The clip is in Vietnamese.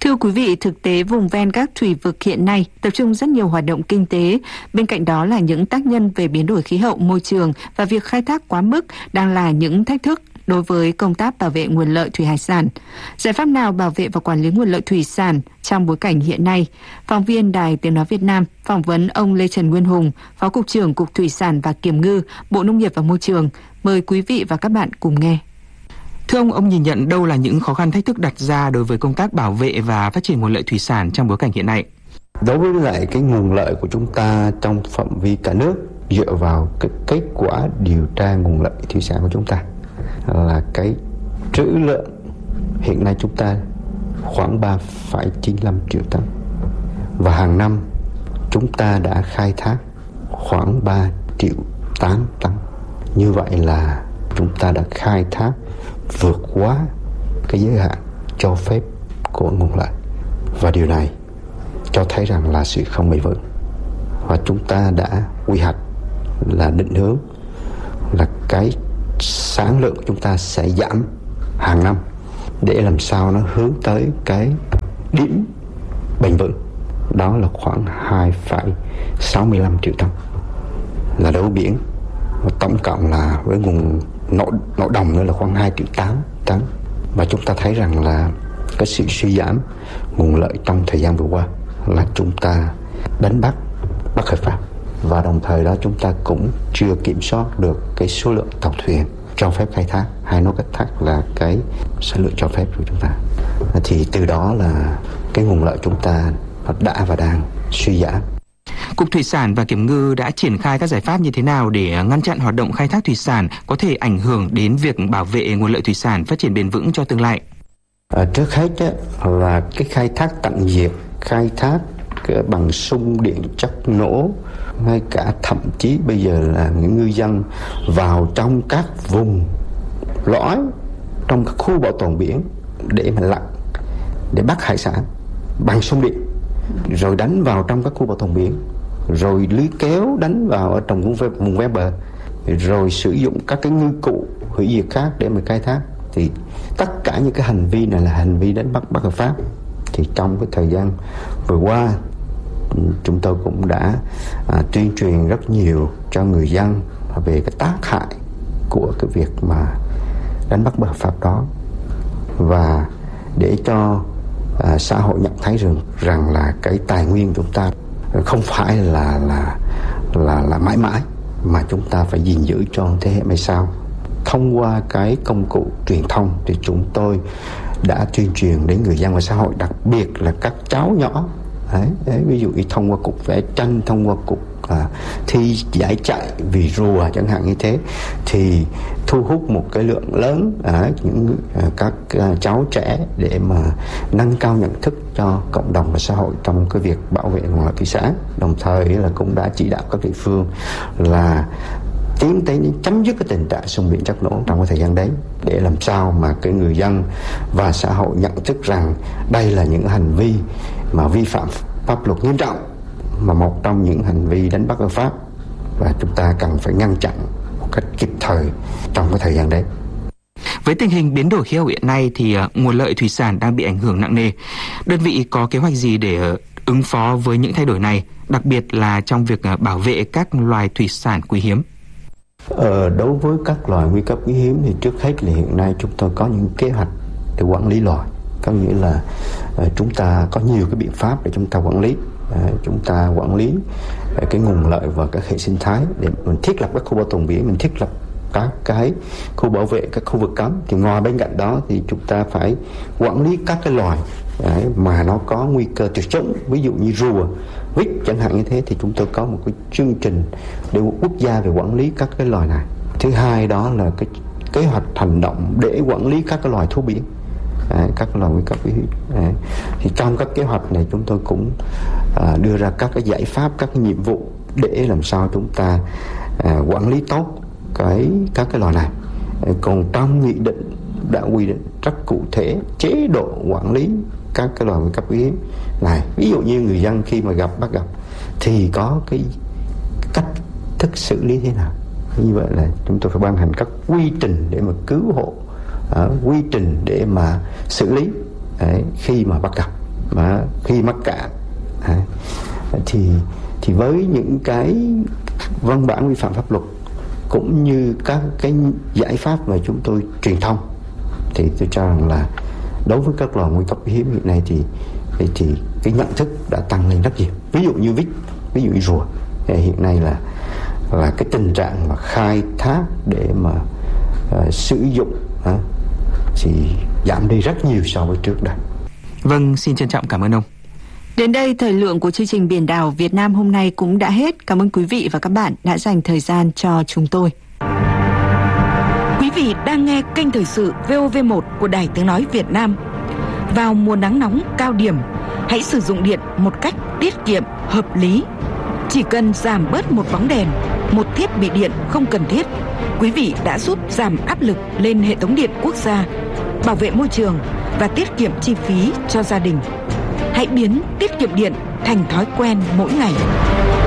Thưa quý vị, thực tế vùng ven các thủy vực hiện nay tập trung rất nhiều hoạt động kinh tế. Bên cạnh đó là những tác nhân về biến đổi khí hậu, môi trường và việc khai thác quá mức đang là những thách thức đối với công tác bảo vệ nguồn lợi thủy hải sản. Giải pháp nào bảo vệ và quản lý nguồn lợi thủy sản trong bối cảnh hiện nay? Phóng viên Đài Tiếng nói Việt Nam phỏng vấn ông Lê Trần Nguyên Hùng, Phó Cục trưởng Cục Thủy sản và Kiểm ngư, Bộ Nông nghiệp và Môi trường. Mời quý vị và các bạn cùng nghe. Thưa ông nhìn nhận đâu là những khó khăn thách thức đặt ra đối với công tác bảo vệ và phát triển nguồn lợi thủy sản trong bối cảnh hiện nay? Đối với lại cái nguồn lợi của chúng ta trong phạm vi cả nước, dựa vào cái kết quả điều tra nguồn lợi thủy sản của chúng ta là cái trữ lượng hiện nay chúng ta khoảng 3,95 triệu tấn, và hàng năm chúng ta đã khai thác khoảng 3,8 triệu tấn. Như vậy là chúng ta đã khai thác vượt quá cái giới hạn cho phép của nguồn lợi, và điều này cho thấy rằng là sự không bền vững. Và chúng ta đã quy hoạch là định hướng là cái sản lượng của chúng ta sẽ giảm hàng năm để làm sao nó hướng tới cái điểm bền vững, đó là khoảng 2,65 triệu tấn là đối biển, và tổng cộng là với nguồn nội đồng nữa là khoảng 2,8 triệu tấn. Và chúng ta thấy rằng là cái sự suy giảm nguồn lợi trong thời gian vừa qua là chúng ta đánh bắt bất hợp pháp, và đồng thời đó chúng ta cũng chưa kiểm soát được cái số lượng tàu thuyền cho phép khai thác, hay nói cách khác là cái sản lượng cho phép của chúng ta. Thì từ đó là cái nguồn lợi chúng ta đã và đang suy giảm. Cục Thủy sản và Kiểm ngư đã triển khai các giải pháp như thế nào để ngăn chặn hoạt động khai thác thủy sản có thể ảnh hưởng đến việc bảo vệ nguồn lợi thủy sản phát triển bền vững cho tương lai? Trước hết là cái khai thác tận diệt, khai thác bằng sung điện chất nổ, ngay cả thậm chí bây giờ là những ngư dân vào trong các vùng lõi trong các khu bảo tồn biển để mà lặn, để bắt hải sản bằng sung điện, rồi đánh vào trong các khu bảo tồn biển, rồi lưới kéo đánh vào ở trong vùng ven bờ, rồi sử dụng các cái ngư cụ hủy diệt khác để mà khai thác. Thì tất cả những cái hành vi này là hành vi đánh bắt bất hợp pháp. Thì trong cái thời gian vừa qua, chúng tôi cũng đã tuyên truyền rất nhiều cho người dân về cái tác hại của cái việc mà đánh bắt bất hợp pháp đó, và để cho xã hội nhận thấy rằng là cái tài nguyên chúng ta không phải là mãi mãi, mà chúng ta phải gìn giữ cho thế hệ mai sau. Thông qua cái công cụ truyền thông thì chúng tôi đã tuyên truyền đến người dân và xã hội, đặc biệt là các cháu nhỏ. Đấy, ví dụ như thông qua cuộc vẽ tranh, thông qua cuộc thi giải chạy vì rùa chẳng hạn như thế, thì thu hút một cái lượng lớn các cháu trẻ để mà nâng cao nhận thức cho cộng đồng và xã hội trong cái việc bảo vệ nguồn lợi thủy sản. Đồng thời là cũng đã chỉ đạo các địa phương là tiến tới chấm dứt cái tình trạng sung điện chất nổ trong cái thời gian đấy, để làm sao mà cái người dân và xã hội nhận thức rằng đây là những hành vi mà vi phạm pháp luật nghiêm trọng, mà một trong những hành vi đánh bắt hợp pháp, và chúng ta cần phải ngăn chặn một cách kịp thời trong cái thời gian đấy. Với tình hình biến đổi khí hậu hiện nay thì nguồn lợi thủy sản đang bị ảnh hưởng nặng nề. Đơn vị có kế hoạch gì để ứng phó với những thay đổi này, đặc biệt là trong việc bảo vệ các loài thủy sản quý hiếm? Đối với các loài nguy cấp quý hiếm thì trước hết là hiện nay chúng tôi có những kế hoạch để quản lý loài. Có nghĩa là chúng ta có nhiều cái biện pháp để chúng ta quản lý. Chúng ta quản lý cái nguồn lợi và các hệ sinh thái, để mình thiết lập các khu bảo tồn biển, mình thiết lập các cái khu bảo vệ, các khu vực cấm. Thì ngoài bên cạnh đó thì chúng ta phải quản lý các cái loài mà nó có nguy cơ tuyệt chủng, ví dụ như rùa, vích chẳng hạn như thế, thì chúng tôi có một cái chương trình để quốc gia về quản lý các cái loài này. Thứ hai đó là cái kế hoạch hành động để quản lý các cái loài thú biển, các loài nguy cấp quý hiếm. Thì trong các kế hoạch này chúng tôi cũng đưa ra các cái giải pháp, các cái nhiệm vụ để làm sao chúng ta quản lý tốt các cái loài này. Còn trong nghị định đã quy định rất cụ thể chế độ quản lý các cái loài nguy cấp quý hiếm này. Ví dụ như người dân khi mà bắt gặp thì có cái cách thức xử lý thế nào. Như vậy là chúng tôi phải ban hành các quy trình để mà cứu hộ, quy trình để mà xử lý khi mà bắt gặp. mà khi mắc cạn. Thì với những cái văn bản vi phạm pháp luật cũng như các cái giải pháp mà chúng tôi truyền thông, thì tôi cho rằng là đối với các loài nguy cấp quý hiếm hiện nay thì cái nhận thức đã tăng lên rất nhiều. Ví dụ như vích, ví dụ như rùa, hiện nay là cái tình trạng mà khai thác để mà sử dụng thì giảm đi rất nhiều so với trước đây. Vâng, xin trân trọng cảm ơn ông. Đến đây, thời lượng của chương trình Biển đảo Việt Nam hôm nay cũng đã hết. Cảm ơn quý vị và các bạn đã dành thời gian cho chúng tôi. Quý vị đang nghe kênh thời sự VOV1 của Đài Tiếng nói Việt Nam. Vào mùa nắng nóng cao điểm, hãy sử dụng điện một cách tiết kiệm, hợp lý. Chỉ cần giảm bớt một bóng đèn, một thiết bị điện không cần thiết, quý vị đã giúp giảm áp lực lên hệ thống điện quốc gia, bảo vệ môi trường và tiết kiệm chi phí cho gia đình. Hãy biến tiết kiệm điện thành thói quen mỗi ngày.